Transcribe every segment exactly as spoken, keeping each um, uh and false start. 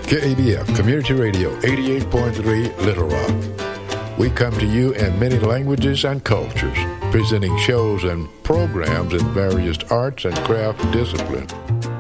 K A B F Community Radio eighty-eight point three Little Rock. We come to you in many languages and cultures, presenting shows and programs in various arts and craft disciplines.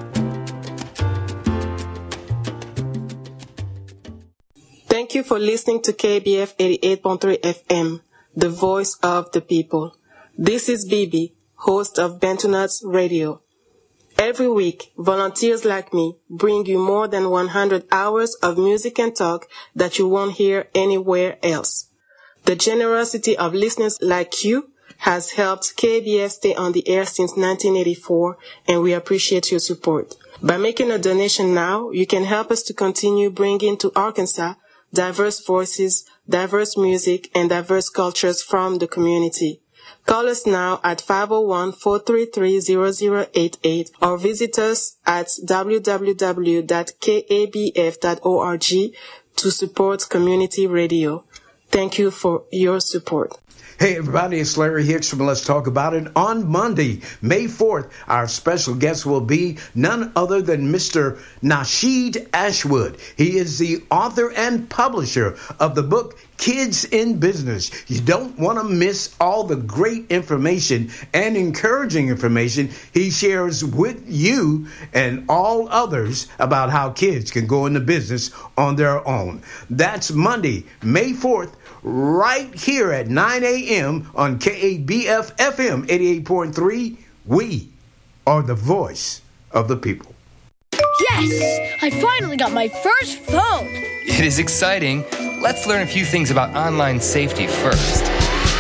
Thank you for listening to K B F eighty-eight point three F M, the voice of the people. This is Bibi, host of Bentonats Radio. Every week, volunteers like me bring you more than one hundred hours of music and talk that you won't hear anywhere else. The generosity of listeners like you has helped K B F stay on the air since nineteen eighty-four, and we appreciate your support. By making a donation now, you can help us to continue bringing to Arkansas diverse voices, diverse music, and diverse cultures from the community. Call us now at five oh one, four three three, zero zero eight eight or visit us at w w w dot k a b f dot org to support community radio. Thank you for your support. Hey everybody, it's Larry Hicks from Let's Talk About It. On Monday, May fourth, our special guest will be none other than Mister Nasheed Ashwood. He is the author and publisher of the book Kids in Business. You don't want to miss all the great information and encouraging information he shares with you and all others about how kids can go into business on their own. That's Monday, May fourth, right here at nine a.m. on K A B F F M eighty-eight point three. We are the voice of the people. Yes! I finally got my first phone! It is exciting. Let's learn a few things about online safety first.